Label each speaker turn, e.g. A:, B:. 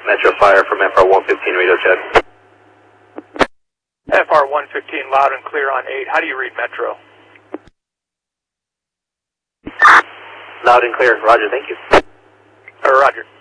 A: Metro Fire from FR115 radio check.
B: FR115 loud and clear on 8. How do you read Metro?
A: Loud and clear. Roger, thank you.
B: Roger.